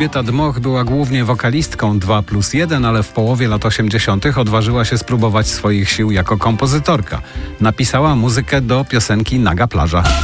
Elżbieta Dmoch była głównie wokalistką 2+1, ale w połowie lat 80. odważyła się spróbować swoich sił jako kompozytorka. Napisała muzykę do piosenki Naga plaża.